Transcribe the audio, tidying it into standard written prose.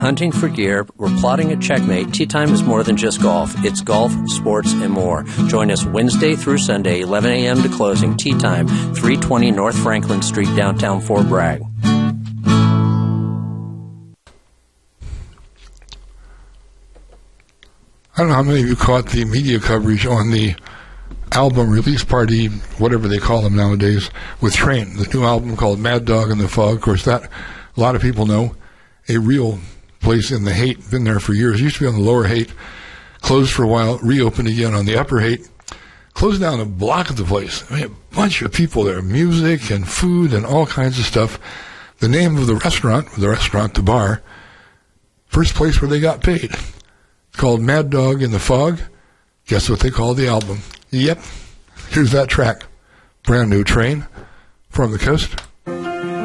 hunting for gear, we're plotting a checkmate. Tea Time is more than just golf. It's golf, sports, and more. Join us Wednesday through Sunday, 11 a.m. to closing. Tea Time, 320 North Franklin Street, downtown Fort Bragg. I don't know how many of you caught the media coverage on the album release party, whatever they call them nowadays, with Train, the new album called Mad Dog in the Fog. Of course, that a lot of people know. A real place in the Haight, been there for years. Used to be on the lower Haight, closed for a while, reopened again on the upper Haight. Closed down a block of the place. I mean, a bunch of people there, music and food and all kinds of stuff. The name of the restaurant, the bar, first place where they got paid. It's called Mad Dog in the Fog. Guess what they call the album? Yep. Here's that track. Brand new Train from the coast.